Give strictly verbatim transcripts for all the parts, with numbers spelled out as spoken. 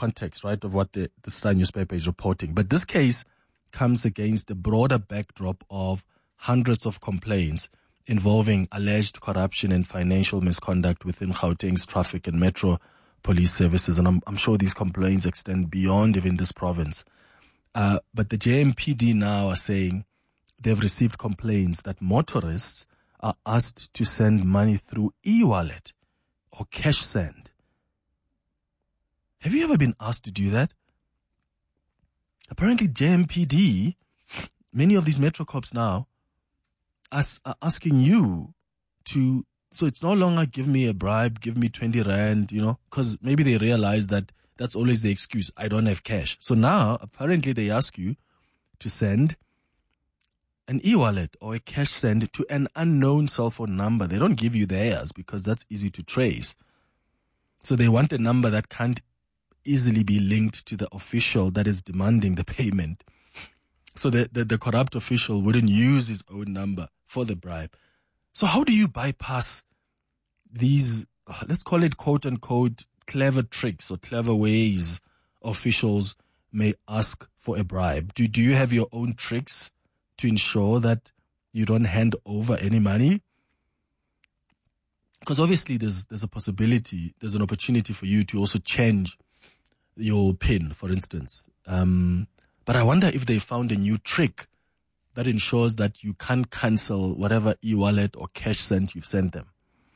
context, right, of what the, the Star newspaper is reporting. But this case comes against a broader backdrop of hundreds of complaints involving alleged corruption and financial misconduct within Gauteng's traffic and metro police services. And I'm, I'm sure these complaints extend beyond even this province. Uh, but the J M P D now are saying they've received complaints that motorists are asked to send money through e-wallet or cash send. Have you ever been asked to do that? Apparently J M P D, many of these metro cops now, as, are asking you to, so it's no longer give me a bribe, give me twenty rand, you know, because maybe they realize that that's always the excuse. I don't have cash. So now, apparently they ask you to send an e-wallet or a cash send to an unknown cell phone number. They don't give you theirs because that's easy to trace. So they want a number that can't easily be linked to the official that is demanding the payment. So the, the, the corrupt official wouldn't use his own number for the bribe. So how do you bypass these, uh, let's call it quote unquote, clever tricks or clever ways officials may ask for a bribe? Do, do you have your own tricks to ensure that you don't hand over any money? Because obviously there's, there's a possibility, there's an opportunity for you to also change your PIN, for instance. Um, but I wonder if they found a new trick that ensures that you can't cancel whatever e-wallet or cash sent you've sent them.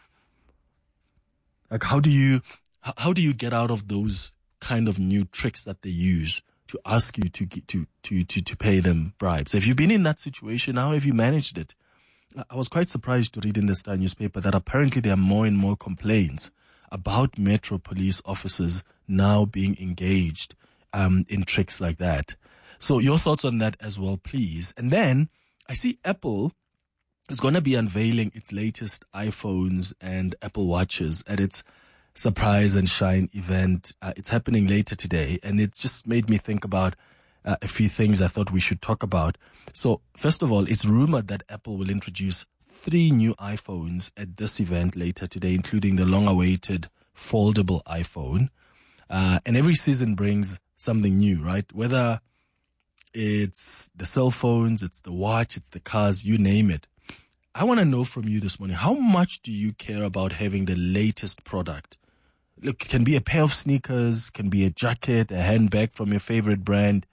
Like, how do you, how do you get out of those kind of new tricks that they use to ask you to to to to to pay them bribes? Have you been in that situation? How have you managed it? I was quite surprised to read in the Star newspaper that apparently there are more and more complaints about Metro police officers now being engaged um, in tricks like that. So your thoughts on that as well, please. And then I see Apple is going to be unveiling its latest iPhones and Apple Watches at its Surprise and Shine event. Uh, it's happening later today, and it's just made me think about uh, a few things I thought we should talk about. So first of all, it's rumored that Apple will introduce three new iPhones at this event later today, including the long-awaited foldable iPhone. Uh, and every season brings something new, right? Whether it's the cell phones, it's the watch, it's the cars, you name it. I want to know from you this morning, how much do you care about having the latest product? Look, it can be a pair of sneakers, can be a jacket, a handbag from your favorite brand.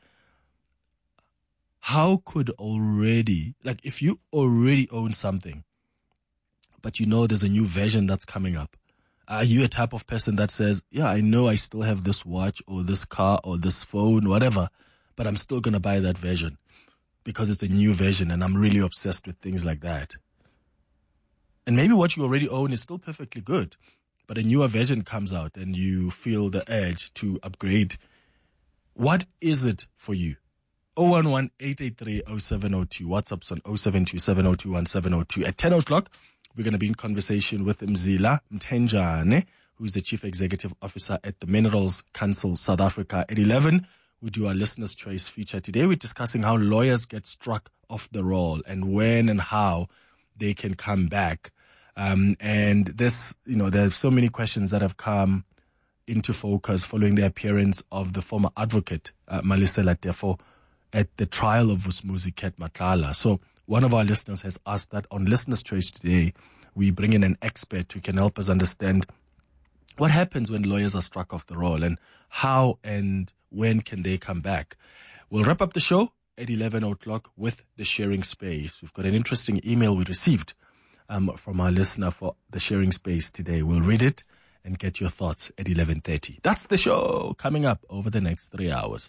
How could already, like if you already own something, but you know there's a new version that's coming up, are you a type of person that says, yeah, I know I still have this watch or this car or this phone, whatever, but I'm still going to buy that version because it's a new version and I'm really obsessed with things like that? And maybe what you already own is still perfectly good, but a newer version comes out and you feel the urge to upgrade. What is it for you? zero one one, eight eight three, zero seven zero two. WhatsApp's on zero seven two, seven zero two, one seven zero two. At ten o'clock, we're going to be in conversation with Mzila Mthenjane, who's the Chief Executive Officer at the Minerals Council South Africa. At eleven, we do our Listener's Choice feature. Today, we're discussing how lawyers get struck off the roll and when and how they can come back. Um, and this, you know, there are so many questions that have come into focus following the appearance of the former advocate, uh, Malisela Tefo, at the trial of Vusmuzi Ket Matlala. So one of our listeners has asked that on Listener's Choice today, we bring in an expert who can help us understand what happens when lawyers are struck off the roll and how and when can they come back. We'll wrap up the show at eleven o'clock with the sharing space. We've got an interesting email we received um, from our listener for the sharing space today. We'll read it and get your thoughts at eleven thirty. That's the show coming up over the next three hours.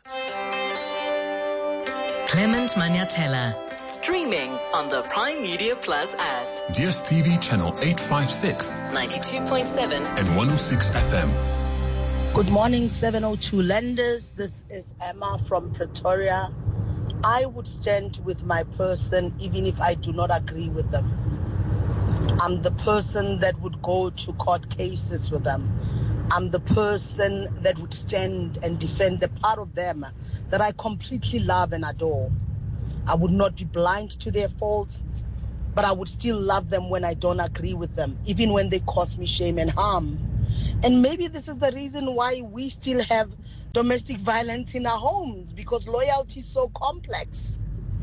Clement Maniatella, streaming on the Prime Media Plus app. D S T V channel eight fifty-six, ninety-two point seven and one oh six F M. Good morning, seven oh two lenders. This is Emma from Pretoria. I would stand with my person even if I do not agree with them. I'm the person that would go to court cases with them. I'm the person that would stand and defend the part of them that I completely love and adore. I would not be blind to their faults, but I would still love them when I don't agree with them, even when they cause me shame and harm. And maybe this is the reason why we still have domestic violence in our homes because loyalty is so complex.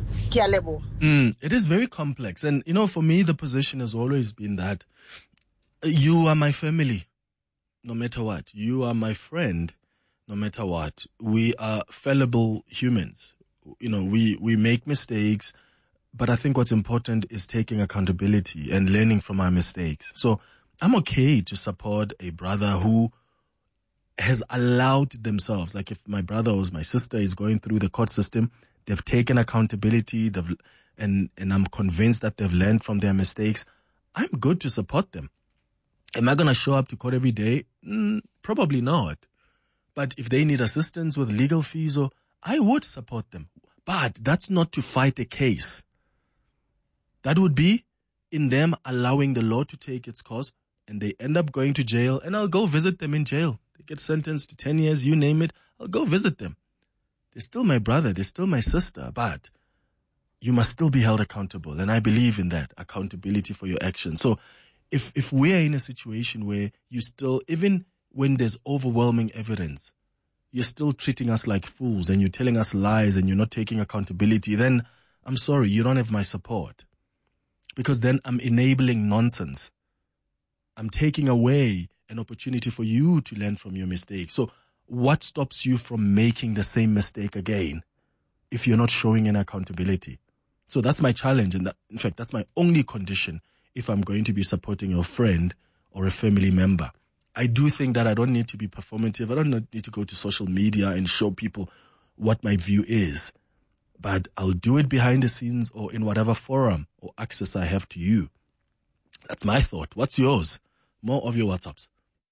Mm, it is very complex. And, you know, for me, the position has always been that you are my family, no matter what. You are my friend, no matter what. We are fallible humans. You know, we, we make mistakes, but I think what's important is taking accountability and learning from our mistakes. So I'm okay to support a brother who has allowed themselves, like if my brother or my sister is going through the court system, they've taken accountability, they've, and, and I'm convinced that they've learned from their mistakes. I'm good to support them. Am I going to show up to court every day? Mm, probably not. But if they need assistance with legal fees, or I would support them. But that's not to fight a case. That would be in them allowing the law to take its course, and they end up going to jail, and I'll go visit them in jail. They get sentenced to ten years, you name it, I'll go visit them. They're still my brother, they're still my sister, but you must still be held accountable. And I believe in that, accountability for your actions. So if if we're in a situation where you still, even when there's overwhelming evidence, you're still treating us like fools and you're telling us lies and you're not taking accountability, then I'm sorry, you don't have my support. Because then I'm enabling nonsense. I'm taking away an opportunity for you to learn from your mistakes. So what stops you from making the same mistake again if you're not showing an accountability? So that's my challenge. And that, in fact, that's my only condition if I'm going to be supporting a friend or a family member. I do think that I don't need to be performative. I don't need to go to social media and show people what my view is. But I'll do it behind the scenes or in whatever forum or access I have to you. That's my thought. What's yours? More of your WhatsApps.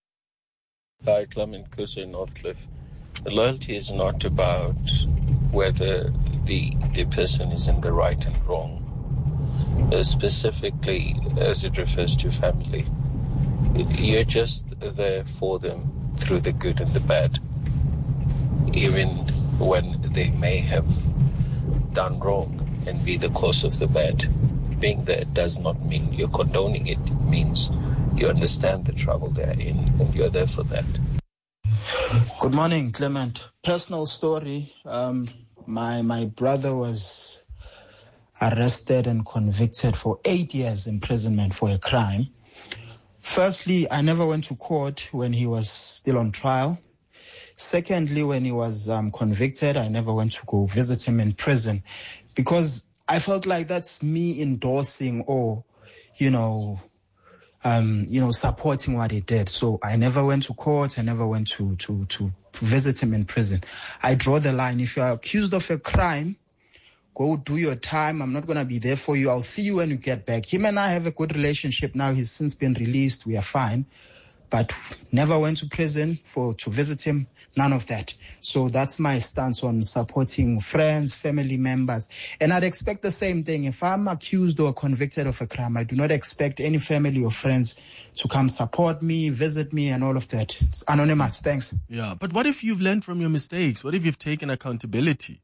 Hi, Clement Kuso in Northcliffe. The loyalty is not about whether the the person is in the right and wrong. Uh, specifically, as it refers to family, you're just there for them through the good and the bad. Even when they may have done wrong and be the cause of the bad. Being there does not mean you're condoning it. It means you understand the trouble they're in and you're there for that. Good morning, Clement. Personal story. Um, my my brother was arrested and convicted for eight years imprisonment for a crime. Firstly, I never went to court when he was still on trial. Secondly, when he was um, convicted, I never went to go visit him in prison because I felt like that's me endorsing or, you know, um, you know, supporting what he did. So I never went to court. I never went to, to, to visit him in prison. I draw the line. If you're accused of a crime, go do your time. I'm not going to be there for you. I'll see you when you get back. Him and I have a good relationship now. He's since been released. We are fine. But never went to prison for to visit him, none of that. So that's my stance on supporting friends, family members. And I'd expect the same thing. If I'm accused or convicted of a crime, I do not expect any family or friends to come support me, visit me, and all of that. It's anonymous. Thanks. Yeah, but what if you've learned from your mistakes? What if you've taken accountability?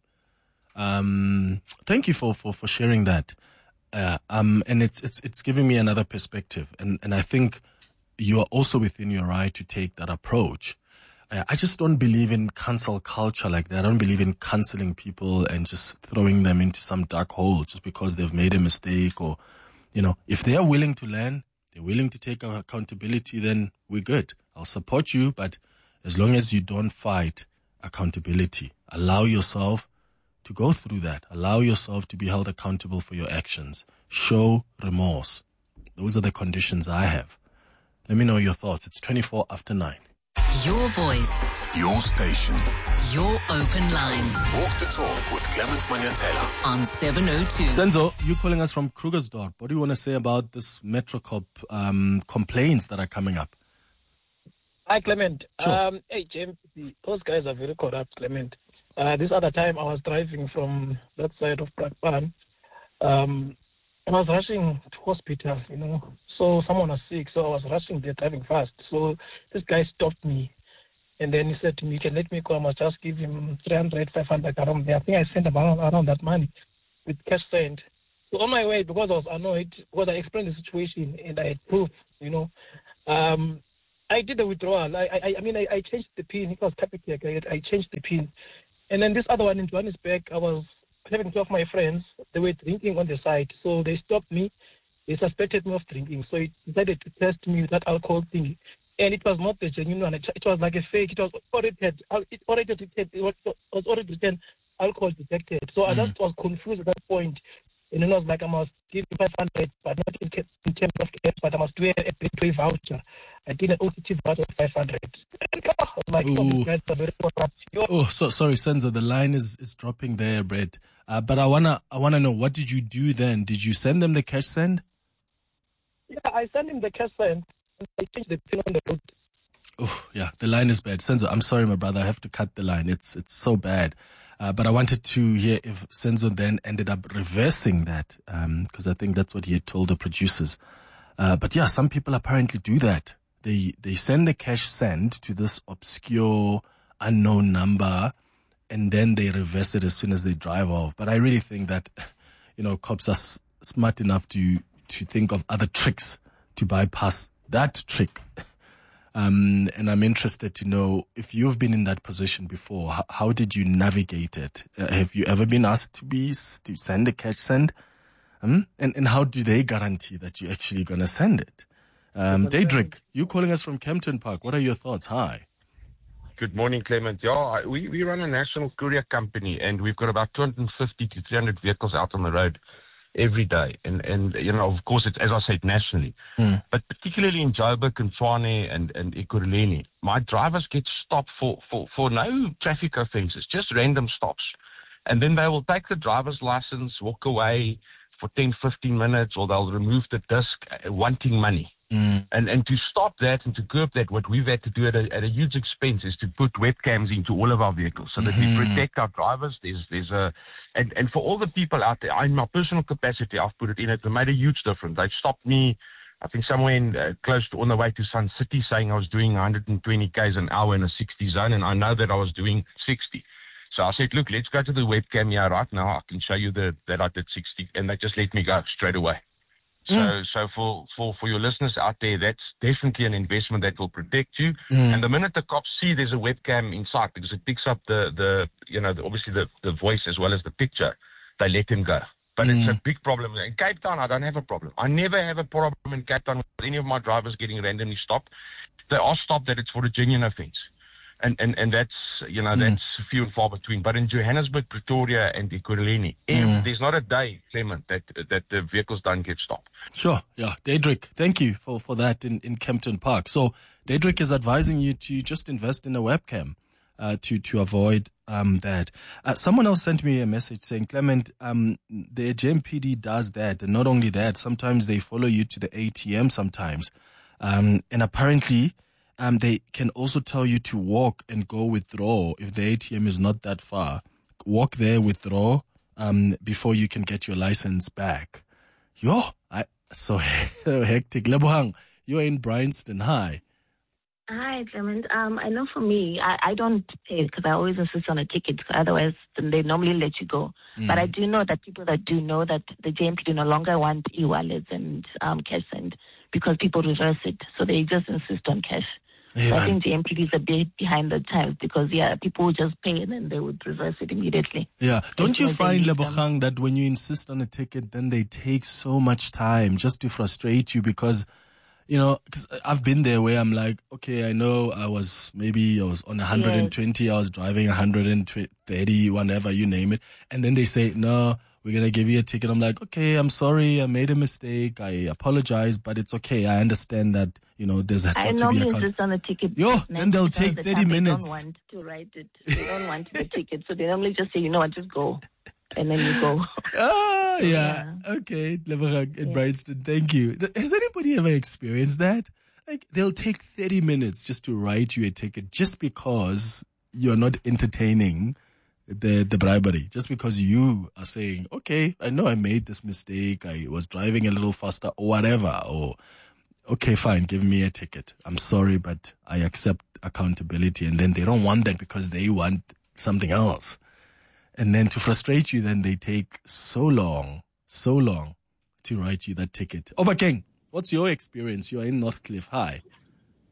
Um, thank you for, for, for sharing that. Uh, um, and it's, it's, it's giving me another perspective. And, and I think you are also within your right to take that approach. Uh, I just don't believe in cancel culture like that. I don't believe in canceling people and just throwing them into some dark hole just because they've made a mistake or, you know, if they are willing to learn, they're willing to take accountability, then we're good. I'll support you, but as long as you don't fight accountability, allow yourself to go through that. Allow yourself to be held accountable for your actions. Show remorse. Those are the conditions I have. Let me know your thoughts. It's twenty-four after nine. Your voice. Your station. Your open line. Walk the talk with Clement Manyatela. On seven oh two. Senzo, you're calling us from Krugersdorp. What do you want to say about this MetroCorp um, complaints that are coming up? Hi, Clement. Sure. Um, hey, James. Those guys are very corrupt, Clement. Uh, this other time I was driving from that side of Brakpan. Um, I was rushing to hospital, you know. So someone was sick, so I was rushing there, driving fast. So this guy stopped me, and then he said to me, "You can let me go. I must just give him three hundred, five hundred around there." I think I sent about around that money with cash sent. So on my way, because I was annoyed, because I explained the situation and I had proof, you know, um, I did the withdrawal. I I, I mean, I, I changed the pin. It was Capitec. I, I changed the pin. And then this other one in Johannesburg, I was having two of my friends. They were drinking on the side. So they stopped me. They suspected me of drinking. So it decided to test me with that alcohol thing. And it was not the genuine one. It was like a fake. It was already, it already detected, it was, was already written alcohol detected. So mm. I just was confused at that point. And then I was like, I must give you five hundred, but not in, in terms of cash, but I must do a Betway voucher. I did an O T T voucher of five hundred. And I was like, oh, these guys are very corrupt. Oh, so sorry, Senzo, the line is, is dropping there, Brett. Uh, but I wanna I wanna know, what did you do then? Did you send them the cash send? Yeah, I sent him the cash send. I changed the pin on the road. Oh, yeah, the line is bad. Senzo, I'm sorry, my brother. I have to cut the line. It's it's so bad. Uh, but I wanted to hear if Senzo then ended up reversing that, because um, I think that's what he had told the producers. Uh, but yeah, some people apparently do that. They they send the cash send to this obscure, unknown number, and then they reverse it as soon as they drive off. But I really think that, you know, cops are s- smart enough to to think of other tricks to bypass that trick. Um, and I'm interested to know if you've been in that position before. How, how did you navigate it? Uh, have you ever been asked to be to send a cash send? Um, and and how do they guarantee that you're actually going to send it? Um, Daedric, you calling us from Kempton Park. What are your thoughts? Hi. Good morning, Clement. Yeah, we we run a national courier company, and we've got about two hundred fifty to three hundred vehicles out on the road every day. And, and you know, of course, it's, as I said, nationally. Mm. But particularly in Joburg and Tshwane and, and Ekurhuleni, my drivers get stopped for, for, for no traffic offenses, just random stops. And then they will take the driver's license, walk away for ten, fifteen minutes, or they'll remove the disc wanting money. Mm. And and to stop that and to curb that, what we've had to do at a, at a huge expense is to put webcams into all of our vehicles so that mm-hmm. we protect our drivers. There's there's a and, and for all the people out there, in my personal capacity, I've put it in. It made a huge difference. They've stopped me, I think somewhere in uh, close to on the way to Sun City, saying I was doing one hundred twenty kays an hour in a sixty zone, and I know that I was doing sixty. So I said, look, let's go to the webcam here right now. I can show you the, that I did sixty, and they just let me go straight away. So, mm. so for, for, for your listeners out there, that's definitely an investment that will protect you. Mm. And the minute the cops see there's a webcam inside, because it picks up the, the you know, the, obviously the, the voice as well as the picture, they let him go. But mm. it's a big problem. In Cape Town, I don't have a problem. I never have a problem in Cape Town with any of my drivers getting randomly stopped. They are stopped that it's for a genuine offense. And, and, and that's, you know, mm. that's few and far between. But in Johannesburg, Pretoria, and Ekurhuleni, mm. there's not a day, Clement, that, that the vehicles don't get stopped. Sure. Yeah. Daedric, thank you for, for that in, in Kempton Park. So Daedric is advising you to just invest in a webcam, uh, to, to avoid, um, that. Uh, someone else sent me a message saying, Clement, um, the J M P D does that. And not only that, sometimes they follow you to the A T M sometimes. Um, and apparently, Um, they can also tell you to walk and go withdraw if the A T M is not that far. Walk there, withdraw, um, before you can get your license back. Yo, I, so hectic. Lebohang, you're in Bryanston. Hi. Hi, Clement. Um, I know for me, I, I don't pay because I always insist on a ticket. Otherwise, they normally let you go. Mm. But I do know that people that do know that the J M P D no longer want e-wallets and um, cash send because people reverse it. So they just insist on cash. Yeah, so I think J M P D is a bit behind the times because, yeah, people would just pay and then they would reverse it immediately. Yeah. Don't you find, Lebohang, that when you insist on a ticket, then they take so much time just to frustrate you because, you know, cause I've been there where I'm like, okay, I know I was, maybe I was on one hundred twenty, yes. I was driving one hundred thirty, whatever, you name it. And then they say, no, we're going to give you a ticket. I'm like, okay, I'm sorry. I made a mistake. I apologize, but it's okay. I understand that, you know, there's has got I to be a normally insist on the ticket. Yo, then they'll take thirty the minutes. They don't want to write it. They don't want the ticket. So they normally just say, you know what, just go. And then you go. Ah, yeah. yeah. Okay. Lebohang in yeah. Bryanston, thank you. Has anybody ever experienced that? Like, they'll take thirty minutes just to write you a ticket just because you're not entertaining the the bribery, just because you are saying, okay, I know I made this mistake, I was driving a little faster or whatever, or okay, fine, give me a ticket. I'm sorry, but I accept accountability. And then they don't want that because they want something else. And then to frustrate you, then they take so long, so long to write you that ticket. Obakeng, what's your experience? You're in Northcliffe. Hi.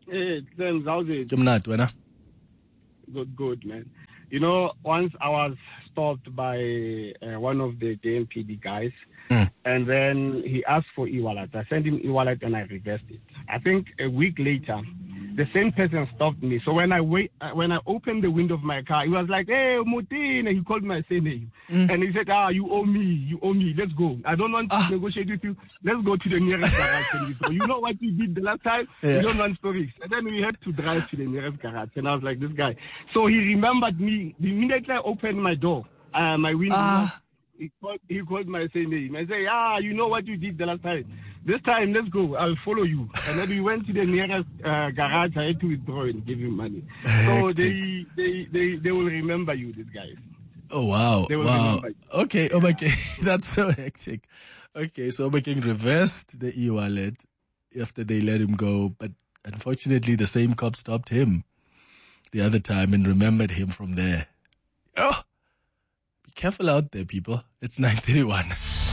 Hey, Clem, how's it? Jumnat, wena? Good, good, man. You know, once I was stopped by uh, one of the J M P D guys, mm. and then he asked for e-wallet. I sent him e-wallet and I reversed it. I think a week later, the same person stopped me. So when I wait, uh, when I opened the window of my car, he was like, "Hey, Mutin," and he called my surname, mm. and he said, "Ah, you owe me, you owe me. Let's go. I don't want ah. to negotiate with you. Let's go to the nearest garage." So you know what you did the last time? Yeah. You don't want stories. And then we had to drive to the nearest garage, and I was like, "This guy." So he remembered me. The minute I opened my door, uh, my window. Ah. He called, he called my name. I said, ah, you know what you did the last time. This time, let's go. I'll follow you. And then we went to the nearest uh, garage. I had to withdraw and give him money. So they, they, they, they will remember you, these guys. Oh, wow. They will wow. remember you. Okay, Obake, that's so hectic. Okay, so Obake reversed the e-wallet after they let him go. But unfortunately, the same cop stopped him the other time and remembered him from there. Oh! Careful out there, people. It's nine thirty-one.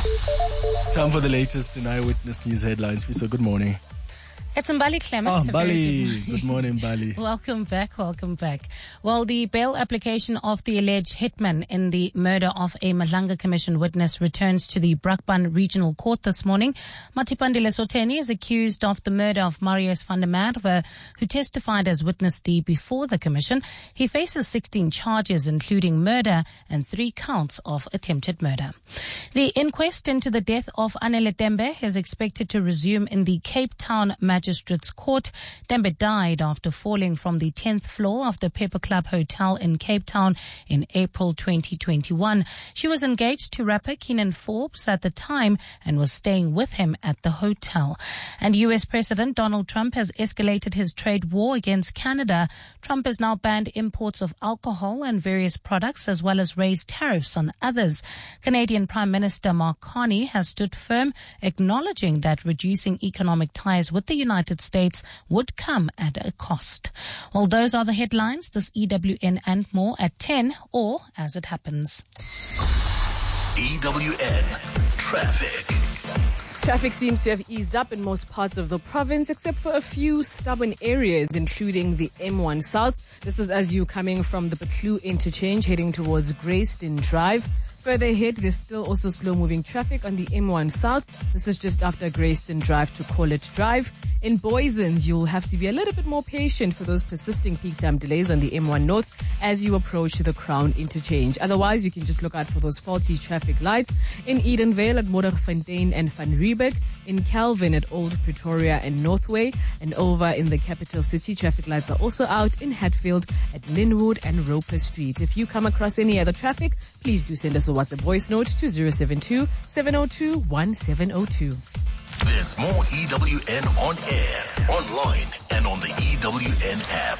Time for the latest in Eyewitness News headlines. So good morning. It's Mbali Clement. Oh, Mbali. Good morning, Mbali. Welcome back, welcome back. Well, the bail application of the alleged hitman in the murder of a Madlanga Commission witness returns to the Brakpan Regional Court this morning. Matipandile Soteni is accused of the murder of Marius van der Merwe, who testified as witness D before the commission. He faces sixteen charges, including murder and three counts of attempted murder. The inquest into the death of Anele Tembe is expected to resume in the Cape Town Magistrates Court. Tembe died after falling from the tenth floor of the Pepper Club Hotel in Cape Town in April twenty twenty-one. She was engaged to rapper Keenan Forbes at the time and was staying with him at the hotel. And U S President Donald Trump has escalated his trade war against Canada. Trump has now banned imports of alcohol and various products, as well as raised tariffs on others. Canadian Prime Minister Mark Carney has stood firm, acknowledging that reducing economic ties with the United United States would come at a cost. Well, those are the headlines. This E W N and more at ten, or as it happens. E W N Traffic. Traffic seems to have eased up in most parts of the province, except for a few stubborn areas, including the M one South. This is as you coming from the Petlu interchange, heading towards Greyston Drive. Further ahead, there's still also slow-moving traffic on the M one South. This is just after Greyston Drive to Collet Drive. In Boysens, you'll have to be a little bit more patient for those persisting peak time delays on the M one North as you approach the Crown interchange. Otherwise, you can just look out for those faulty traffic lights in Edenvale at Modderfontein and Van Riebeek, in Calvin at Old Pretoria and Northway, and over in the capital city, traffic lights are also out in Hatfield at Linwood and Roper Street. If you come across any other traffic, please do send us a WhatsApp voice note to zero seven two, seven zero two, one seven zero two. There's more E W N on air, online, and on the E W N app.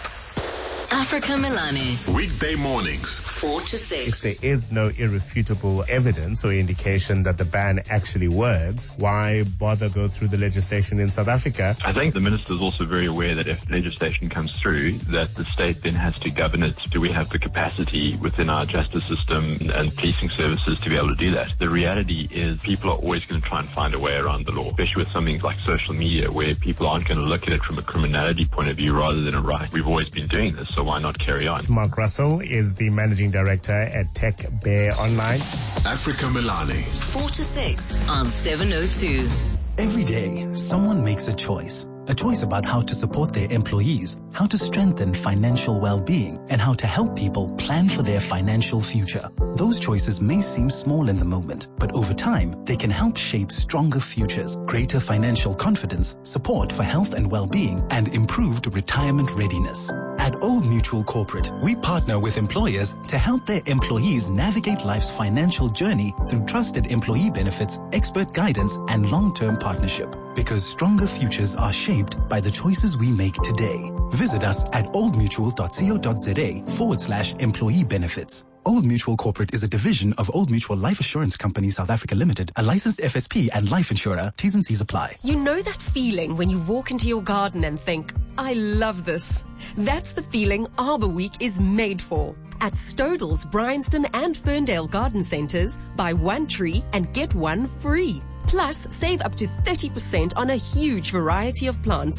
Africa Milani. Weekday mornings, four to six. If there is no irrefutable evidence or indication that the ban actually works, why bother go through the legislation in South Africa? I think the minister is also very aware that if legislation comes through, that the state then has to govern it. Do we have the capacity within our justice system and policing services to be able to do that? The reality is people are always going to try and find a way around the law, especially with something like social media, where people aren't going to look at it from a criminality point of view rather than a right. We've always been doing this, so why not carry on? Mark Russell is the managing director at Tech Bear Online. Africa Milani. four to six on seven oh two. Every day, someone makes a choice. A choice about how to support their employees, how to strengthen financial well-being, and how to help people plan for their financial future. Those choices may seem small in the moment, but over time, they can help shape stronger futures, greater financial confidence, support for health and well-being, and improved retirement readiness. At Old Mutual Corporate, we partner with employers to help their employees navigate life's financial journey through trusted employee benefits, expert guidance, and long-term partnership. Because stronger futures are shaped by the choices we make today. Visit us at oldmutual.co.za forward slash employee benefits. Old Mutual Corporate is a division of Old Mutual Life Assurance Company South Africa Limited, a licensed F S P and life insurer. T's and C's apply. You know that feeling when you walk into your garden and think, I love this. That's the feeling Arbor Week is made for. At Stodels, Bryanston and Ferndale Garden Centres, buy one tree and get one free. Plus, save up to thirty percent on a huge variety of plants.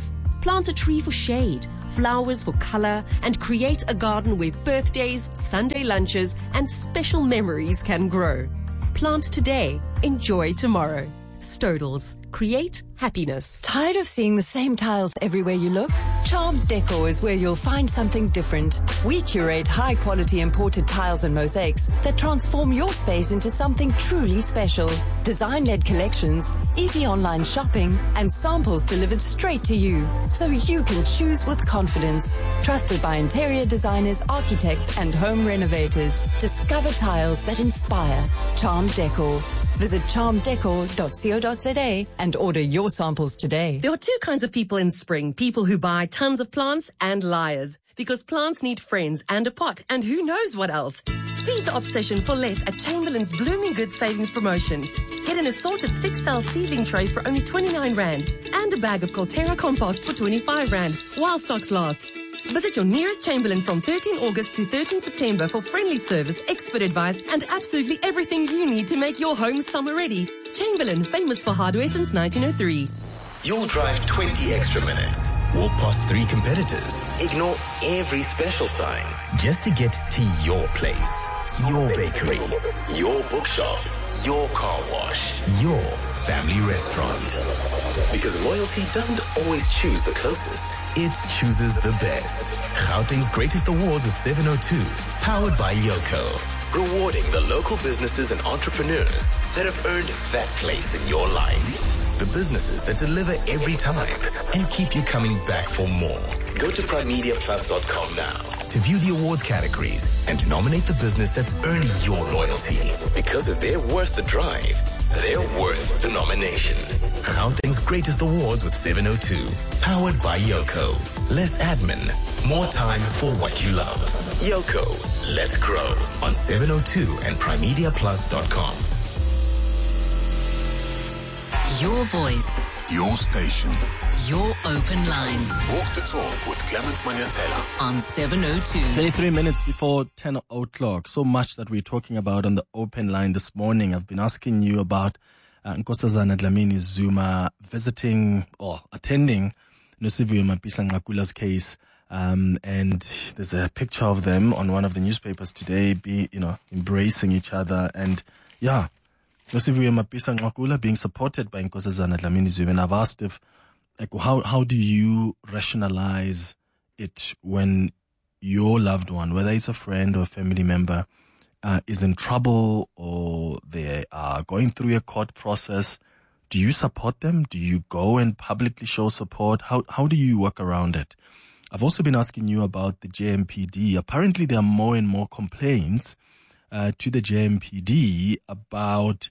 Plant a tree for shade, flowers for color, and create a garden where birthdays, Sunday lunches, and special memories can grow. Plant today, enjoy tomorrow. Stodels. Create happiness. Tired of seeing the same tiles everywhere you look? Charm Decor is where you'll find something different. We curate high-quality imported tiles and mosaics that transform your space into something truly special. Design-led collections, easy online shopping, and samples delivered straight to you, so you can choose with confidence. Trusted by interior designers, architects, and home renovators. Discover tiles that inspire. Charm Decor. Visit charm decor dot co dot za and order your samples today. There are two kinds of people in spring. People who buy tons of plants and liars. Because plants need friends and a pot and who knows what else. Feed the obsession for less at Chamberlain's Blooming Goods Savings Promotion. Get an assorted six-cell seedling tray for only twenty-nine rand and a bag of Colterra compost for twenty-five rand while stocks last. Visit your nearest Chamberlain from thirteenth August to thirteenth September for friendly service, expert advice, and absolutely everything you need to make your home summer ready. Chamberlain, famous for hardware since nineteen oh three. You'll drive twenty extra minutes, walk past three competitors, ignore every special sign, just to get to your place, your bakery, your bookshop, your car wash, your family restaurant. Because loyalty doesn't always choose the closest, it chooses the best. Gauteng's Greatest Awards with seven oh two, powered by Yoko. Rewarding the local businesses and entrepreneurs that have earned that place in your life. The businesses that deliver every time and keep you coming back for more. Go to prime media plus dot com now to view the awards categories and nominate the business that's earned your loyalty. Because if they're worth the drive, they're worth the nomination. Gauteng's Greatest Awards with seven oh two. Powered by Yoko. Less admin, more time for what you love. Yoko, let's grow on seven oh two and prime media plus dot com. Your voice. Your station. Your open line. Walk the talk with Clement Manyatela. On seven oh two. twenty-three minutes before ten o'clock. So much that we're talking about on the open line this morning. I've been asking you about uh, Nkosazana Dlamini Zuma visiting or attending Nosiviwe Mapisa Nqakula's case. Um, and there's a picture of them on one of the newspapers today, be, you know, embracing each other. And yeah, Nosiviwe Mapisa Nqakula being supported by Nkosazana Dlamini Zuma. And I've asked if, like, how, how do you rationalize it when your loved one, whether it's a friend or a family member, uh, is in trouble or they are going through a court process? Do you support them? Do you go and publicly show support? How, how do you work around it? I've also been asking you about the J M P D. Apparently, there are more and more complaints uh, to the J M P D about,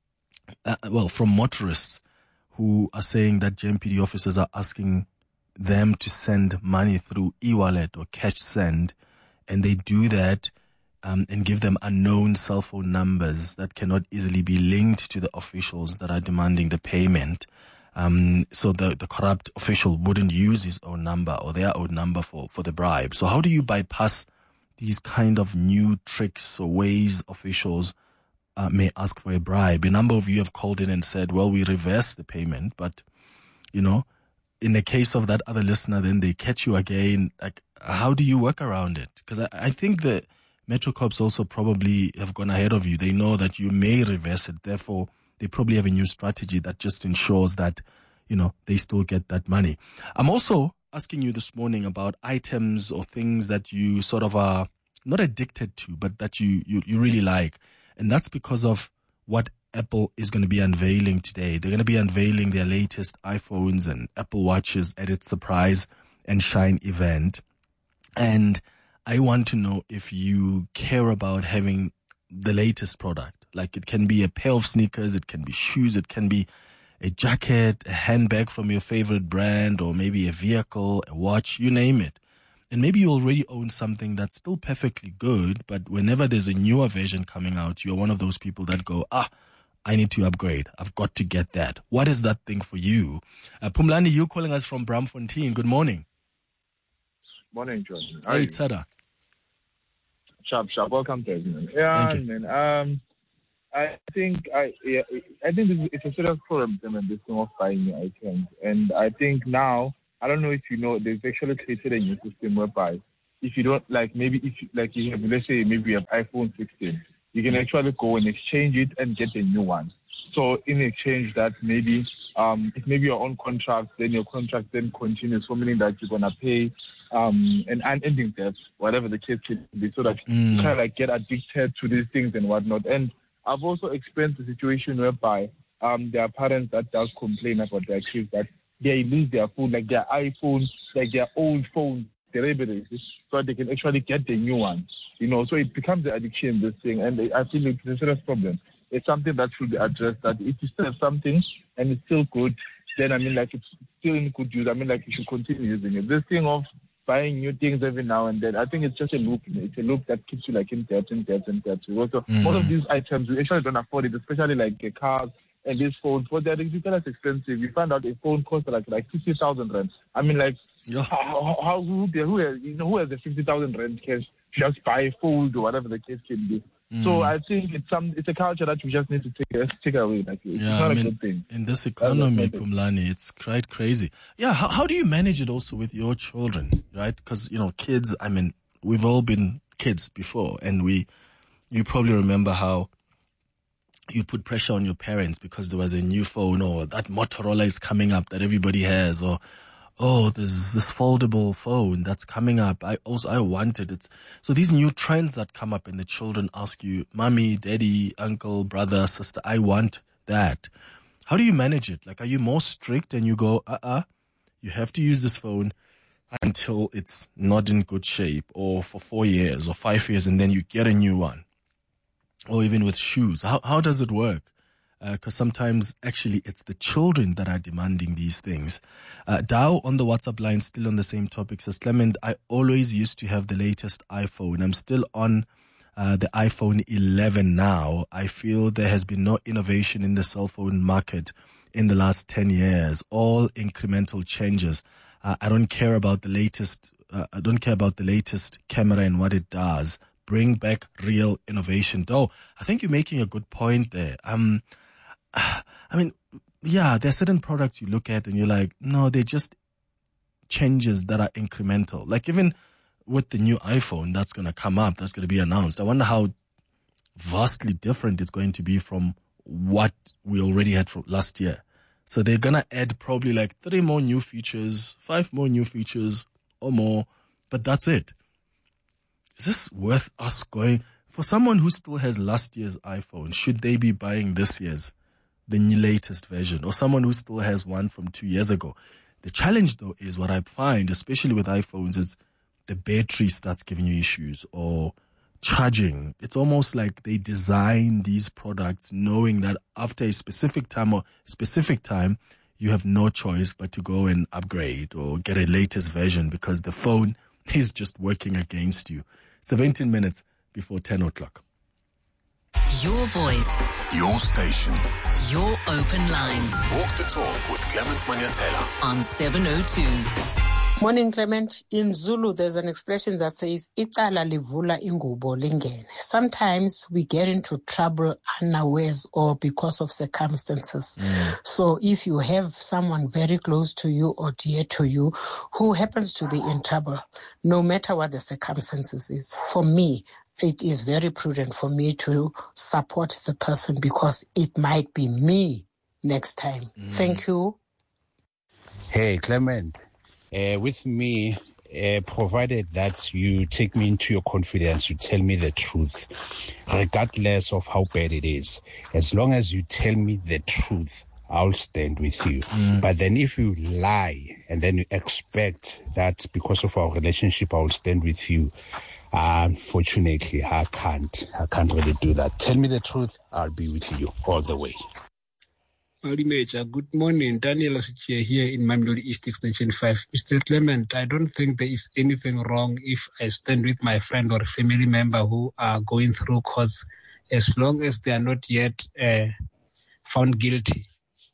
uh, well, from motorists who are saying that J M P D officers are asking them to send money through e-wallet or cash send, and they do that um, and give them unknown cell phone numbers that cannot easily be linked to the officials that are demanding the payment. Um, so the, the corrupt official wouldn't use his own number or their own number for, for the bribe. So how do you bypass these kind of new tricks or ways officials uh, may ask for a bribe? A number of you have called in and said, well, we reverse the payment, but, you know, in the case of that other listener, then they catch you again. Like, how do you work around it? Because I, I think the Metro Corps also probably have gone ahead of you. They know that you may reverse it. Therefore, they probably have a new strategy that just ensures that, you know, they still get that money. I'm also asking you this morning about items or things that you sort of are not addicted to, but that you, you, you really like. And that's because of what Apple is going to be unveiling today. They're going to be unveiling their latest iPhones and Apple Watches at its Surprise and Shine event. And I want to know if you care about having the latest product. Like, it can be a pair of sneakers, it can be shoes, it can be a jacket, a handbag from your favorite brand, or maybe a vehicle, a watch, you name it. And maybe you already own something that's still perfectly good, but whenever there's a newer version coming out, you're one of those people that go, ah, I need to upgrade. I've got to get that. What is that thing for you? Uh, Pumlani, you're calling us from Braamfontein. Good morning. Morning, Jordan. Hey, it's Sada. Sharp, sharp. Welcome to everyone. Yeah, man. Um, I think I yeah, I think it's a serious problem, this thing of buying new items, and I think now I don't know if you know, they've actually created a new system whereby if you don't, like maybe if you, like you have, let's say maybe you have iPhone sixteen, you can actually go and exchange it and get a new one. So in exchange that maybe um, if maybe you're on contract, then your contract then continues, so meaning that you're going to pay um, an unending debt, whatever the case can be, so that Mm. you kind of like get addicted to these things and whatnot. And I've also experienced a situation whereby um, there are parents that does complain about their kids that they lose their phone, like their iPhones, like their old phones, derivatives, so they can actually get the new one. You know, so it becomes an addiction, this thing, and I feel it's a serious problem. It's something that should be addressed, that if you still have something and it's still good, then I mean, like, it's still in good use. I mean, like, you should continue using it. This thing of buying new things every now and then, I think it's just a loop. It's a loop that keeps you, like, in debt, in debt, in debt. Also, Mm. most of these items, we actually don't afford it, especially, like, uh, cars and these phones. But they're ridiculous expensive. You find out a phone costs, like, like fifty thousand rand. I mean, like, yeah. how, how, who, who, has, you know, who has a fifty thousand rand cash just buy a phone or whatever the case can be? Mm. So I think it's some it's a culture that we just need to take take away. Like, it's Yeah, not I a mean, good thing. in this economy, Pumlani, it's quite crazy. Yeah, how, how do you manage it also with your children, right? Because, you know, kids, I mean, we've all been kids before, and we, you probably remember how you put pressure on your parents because there was a new phone, or that Motorola is coming up that everybody has, or oh, there's this foldable phone that's coming up. I also, I wanted it. So these new trends that come up and the children ask you, mommy, daddy, uncle, brother, sister, I want that. How do you manage it? Like, are you more strict and you go, uh-uh, you have to use this phone until it's not in good shape, or for four years or five years, and then you get a new one? Or even with shoes. How, how does it work? Because uh, sometimes actually it's the children that are demanding these things. Uh, Dow on the WhatsApp line, still on the same topic, says, Clement, I always used to have the latest iPhone. I'm still on uh, the iPhone eleven now. I feel there has been no innovation in the cell phone market in the last ten years, all incremental changes. Uh, I don't care about the latest, uh, I don't care about the latest camera and what it does. Bring back real innovation. Though, I think you're making a good point there. Um, I mean, yeah, there are certain products you look at and you're like, no, they're just changes that are incremental. Like even with the new iPhone that's going to come up, that's going to be announced, I wonder how vastly different it's going to be from what we already had from last year. So they're going to add probably like three more new features, five more new features or more, but that's it. Is this worth us going? For someone who still has last year's iPhone, should they be buying this year's, the latest version? Or someone who still has one from two years ago? The challenge, though, is what I find, especially with iPhones, is the battery starts giving you issues, or charging. It's almost like they design these products knowing that after a specific time or specific time, you have no choice but to go and upgrade or get a latest version because the phone is just working against you. seventeen minutes before ten o'clock. Your voice. Your station. Your open line. Walk the talk with Clement Manyatela on seven oh two. Morning, Clement. In Zulu, there's an expression that says, "Icala livula ingubo lingene." Sometimes we get into trouble unawares or because of circumstances. Mm. So if you have someone very close to you or dear to you who happens to be in trouble, no matter what the circumstances is, for me, it is very prudent for me to support the person because it might be me next time. Mm. Thank you. Hey, Clement. Uh, with me, uh, provided that you take me into your confidence, you tell me the truth, regardless of how bad it is. As long as you tell me the truth, I'll stand with you. Mm. But then if you lie and then you expect that because of our relationship, I will stand with you, uh, unfortunately, I can't. I can't really do that. Tell me the truth, I'll be with you all the way. Major, good morning. Daniel Asichia here in Mamelodi East Extension five. Mister Clement, I don't think there is anything wrong if I stand with my friend or family member who are going through, cause as long as they are not yet uh, found guilty,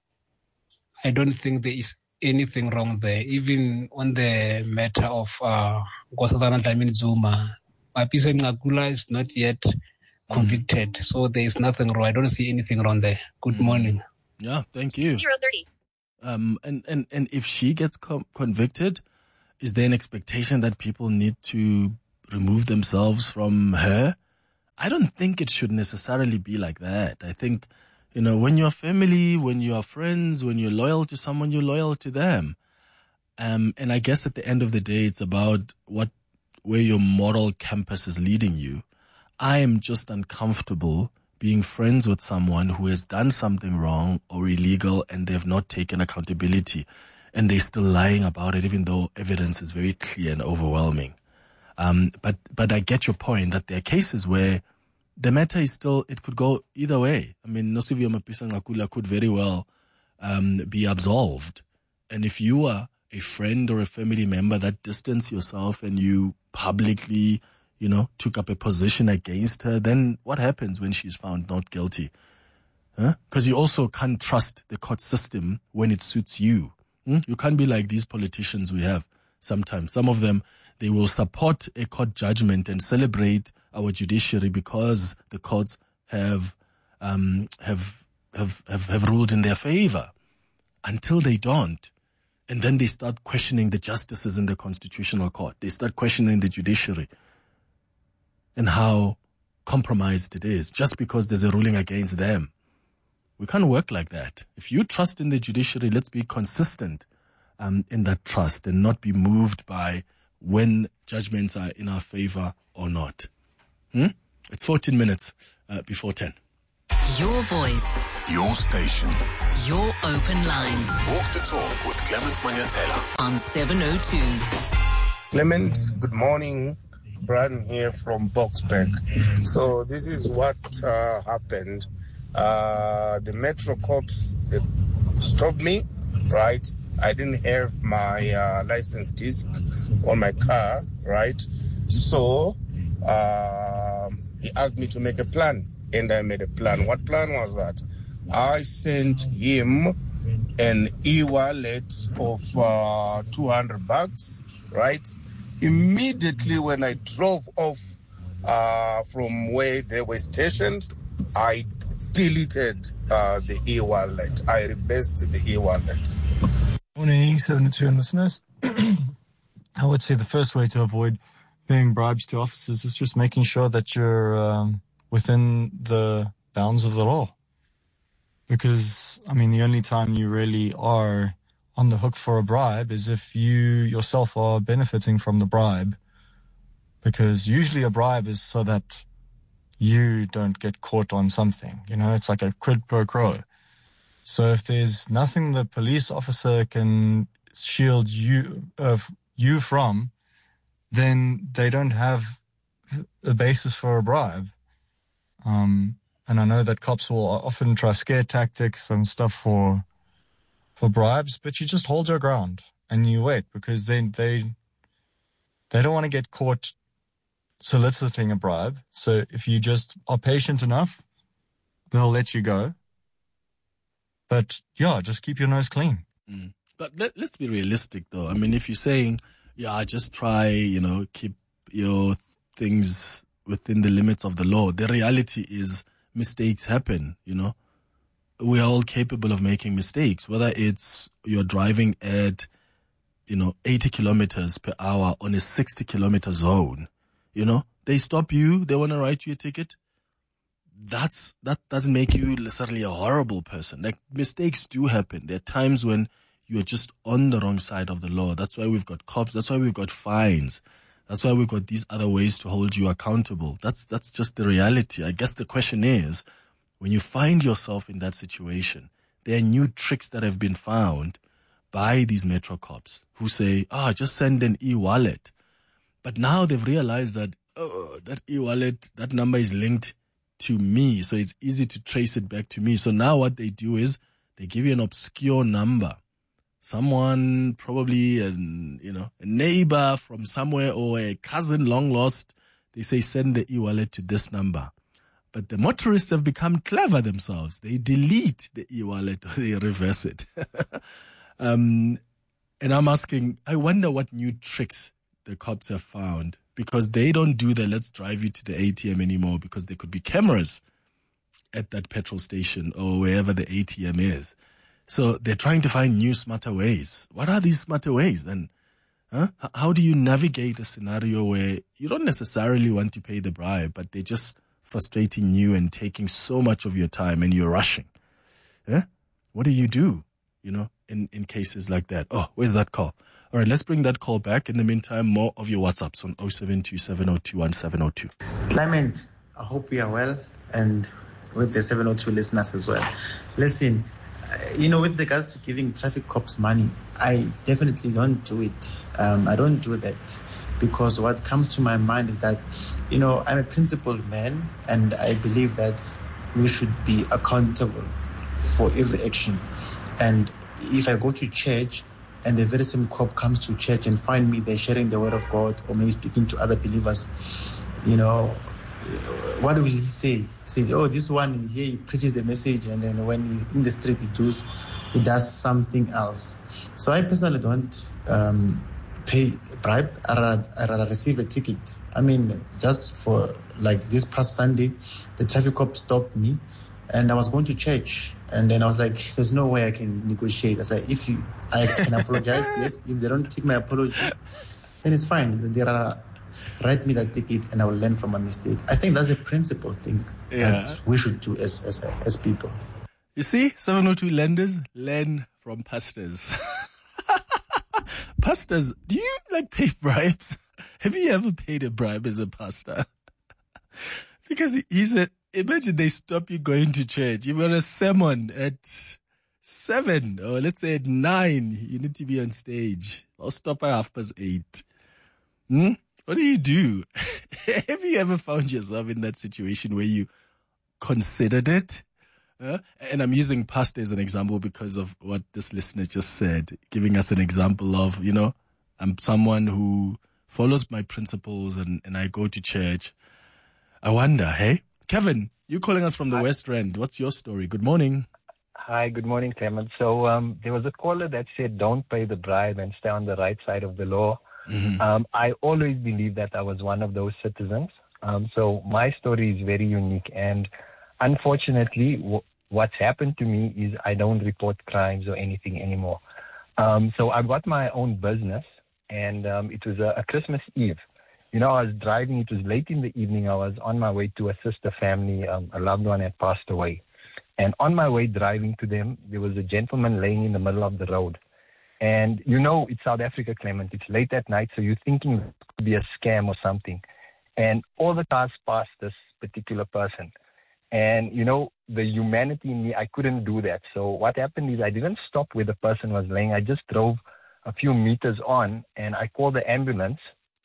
I don't think there is anything wrong there. Even on the matter of Nkosazana Dlamini Zuma, Mapisa Ngakula is not yet convicted, mm. so there is nothing wrong. I don't see anything wrong there. Good mm. morning. Yeah, thank you. zero thirty. Um, and, and, and if she gets com- convicted, is there an expectation that people need to remove themselves from her? I don't think it should necessarily be like that. I think, you know, when you're family, when you are friends, when you're loyal to someone, you're loyal to them. Um, and I guess at the end of the day, it's about what, where your moral compass is leading you. I am just uncomfortable being friends with someone who has done something wrong or illegal and they've not taken accountability and they're still lying about it, even though evidence is very clear and overwhelming. Um, but, but I get your point that there are cases where the matter is still, it could go either way. I mean, Nosiviwe Mapisa-Nqakula could very well, um, be absolved. And if you are a friend or a family member that distance yourself and you publicly, you know, took up a position against her, then what happens when she's found not guilty? Huh? Because you also can't trust the court system when it suits you. Hmm? You can't be like these politicians we have sometimes. Some of them, they will support a court judgment and celebrate our judiciary because the courts have um, have, have have have ruled in their favor, until they don't. And then they start questioning the justices in the Constitutional Court. They start questioning the judiciary and how compromised it is just because there's a ruling against them. We can't work like that. If you trust in the judiciary, let's be consistent um, in that trust and not be moved by when judgments are in our favor or not. Hmm? It's fourteen minutes uh, before ten. Your voice. Your station. Your open line. Walk the talk with Clement Manyathela on seven oh two. Clement, good morning. Brian here from Boksburg. So this is what uh, happened. Uh, the Metro cops they stopped me, right? I didn't have my uh, license disc on my car, right? So uh, he asked me to make a plan, and I made a plan. What plan was that? I sent him an e-wallet of uh, two hundred bucks, right? Immediately when I drove off uh, from where they were stationed, I deleted uh, the e-wallet. I reversed the e-wallet. Morning, seven to two listeners. I would say the first way to avoid paying bribes to officers is just making sure that you're um, within the bounds of the law. Because, I mean, the only time you really are on the hook for a bribe is if you yourself are benefiting from the bribe. Because usually a bribe is so that you don't get caught on something. You know, it's like a quid pro quo. So if there's nothing the police officer can shield you uh, you from, then they don't have a basis for a bribe. Um, and I know that cops will often try scare tactics and stuff for for bribes, but you just hold your ground and you wait because they they they don't want to get caught soliciting a bribe. So if you just are patient enough, they'll let you go. But yeah, just keep your nose clean. Mm. But let, let's be realistic, though. I mean, if you're saying, yeah, just try, you know, keep your things within the limits of the law, the reality is mistakes happen, you know. We are all capable of making mistakes, whether it's you're driving at, you know, eighty kilometers per hour on a sixty kilometer zone, you know. They stop you, they want to write you a ticket. That's, that doesn't make you necessarily a horrible person. Like, mistakes do happen. There are times when you're just on the wrong side of the law. That's why we've got cops. That's why we've got fines. That's why we've got these other ways to hold you accountable. That's, that's just the reality. I guess the question is, when you find yourself in that situation, there are new tricks that have been found by these Metro cops who say, ah, oh, just send an e-wallet. But now they've realized that, oh, that e-wallet, that number is linked to me, so it's easy to trace it back to me. So now what they do is they give you an obscure number. Someone, probably an, you know, a neighbor from somewhere or a cousin long lost, they say send the e-wallet to this number. But the motorists have become clever themselves. They delete the e-wallet or they reverse it. um, and I'm asking, I wonder what new tricks the cops have found, because they don't do the let's drive you to the A T M anymore, because there could be cameras at that petrol station or wherever the A T M is. So they're trying to find new, smarter ways. What are these smarter ways? And huh? How do you navigate a scenario where you don't necessarily want to pay the bribe, but they're just frustrating you and taking so much of your time and you're rushing? Yeah? What do you do, you know, in, in cases like that? Oh, where's that call? All right, let's bring that call back. In the meantime, more of your WhatsApps on oh seven two, seven oh two, one seven oh two. Clement, I hope we are well, and with the seven oh two listeners as well. Listen, you know, with regards to giving traffic cops money, I definitely don't do it. Um, I don't do that because what comes to my mind is that, you know, I'm a principled man and I believe that we should be accountable for every action. And if I go to church and the very same cop comes to church and find me there sharing the word of God or maybe speaking to other believers, you know, what will he say? He said, oh, this one here, he preaches the message, and then when he's in the street, he does, he does something else. So I personally don't um, pay a bribe. I rather, I rather receive a ticket. I mean, just for like this past Sunday, the traffic cop stopped me, and I was going to church, and then I was like, there's no way I can negotiate. I said, if you, I can apologize, yes. If they don't take my apology, then it's fine. There are. Write me that ticket and I will learn from my mistake. I think that's a principal thing Yeah. that we should do as as as people. You see, seven oh two lenders learn from pastors. Pastors, do you like pay bribes? Have you ever paid a bribe as a pastor? Because he, he said, imagine they stop you going to church. You've got a sermon at seven, or let's say at nine. You need to be on stage. I'll stop at half past eight. Hmm? What do you do? Have you ever found yourself in that situation where you considered it? Uh, and I'm using pastor as an example because of what this listener just said, giving us an example of, you know, I'm someone who follows my principles and, and I go to church. I wonder, hey? Kevin, you're calling us from the Hi. West Rand. What's your story? Good morning. Hi, good morning, Clement. So um, there was a caller that said, don't pay the bribe and stay on the right side of the law. Mm-hmm. Um, I always believed that I was one of those citizens. Um, so my story is very unique. And unfortunately, w- what's happened to me is I don't report crimes or anything anymore. Um, so I got my own business, and um, it was a, a Christmas Eve. You know, I was driving. It was late in the evening. I was on my way to assist a family. Um, a loved one had passed away. And on my way driving to them, there was a gentleman laying in the middle of the road. And you know, it's South Africa, Clement. It's late at night, so you're thinking it could be a scam or something. And all the cars passed this particular person. And, you know, the humanity in me, I couldn't do that. So what happened is I didn't stop where the person was laying. I just drove a few meters on, and I called the ambulance.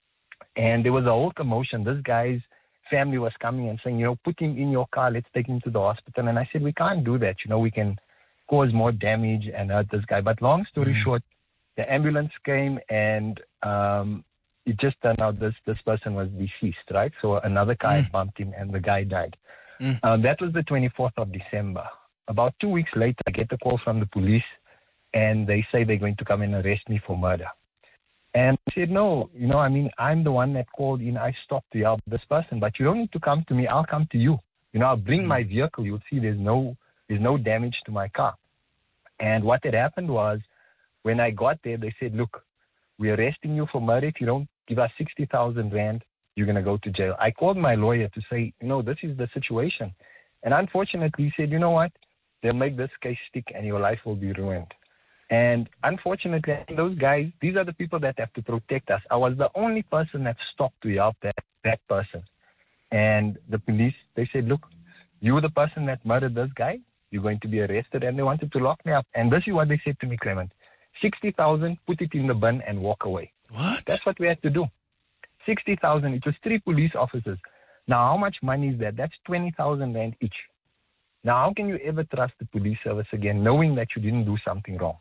And there was a whole commotion. This guy's family was coming and saying, you know, put him in your car. Let's take him to the hospital. And I said, we can't do that. You know, we can cause more damage and hurt this guy. But long story mm-hmm. short, the ambulance came, and um, it just turned out this, this person was deceased, right? So another car mm. bumped him, and the guy died. Mm. Uh, that was the twenty-fourth of December. About two weeks later, I get a call from the police, and they say they're going to come and arrest me for murder. And I said, no, you know, I mean, I'm the one that called in. I stopped to help this person, but you don't need to come to me. I'll come to you. You know, I'll bring mm. my vehicle. You'll see there's no There's no damage to my car. And what had happened was, when I got there, they said, look, we're arresting you for murder. If you don't give us sixty thousand rand, you're going to go to jail. I called my lawyer to say, you know, this is the situation. And unfortunately, he said, you know what? They'll make this case stick and your life will be ruined. And unfortunately, those guys, these are the people that have to protect us. I was the only person that stopped to help that, that person. And the police, they said, look, you're the person that murdered this guy. You're going to be arrested. And they wanted to lock me up. And this is what they said to me, Clement. sixty thousand, put it in the bin and walk away. What? That's what we had to do. sixty thousand. It was three police officers. Now, how much money is that? That's twenty thousand rand each. Now, how can you ever trust the police service again, knowing that you didn't do something wrong?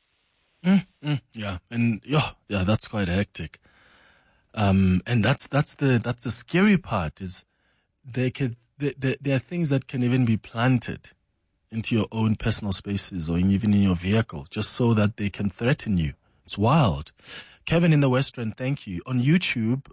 Mm, mm, yeah, and yeah, yeah, that's quite hectic. Um, and that's that's the that's the scary part is there can there, there, there are things that can even be planted into your own personal spaces or even in your vehicle, just so that they can threaten you. It's wild. Kevin in the West Rand, thank you. On YouTube,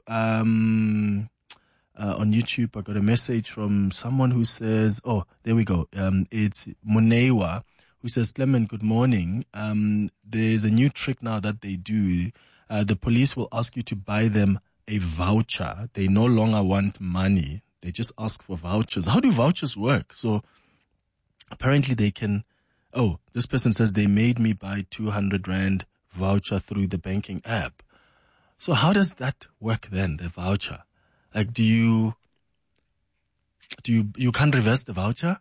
um, uh, on YouTube, I got a message from someone who says, oh, there we go. Um, it's Munewa, who says, Clement, good morning. Um, there's a new trick now that they do. Uh, the police will ask you to buy them a voucher. They no longer want money. They just ask for vouchers. How do vouchers work? So apparently they can, oh, this person says they made me buy two hundred rand voucher through the banking app. So how does that work then, the voucher? Like, do you, do you, you can't reverse the voucher?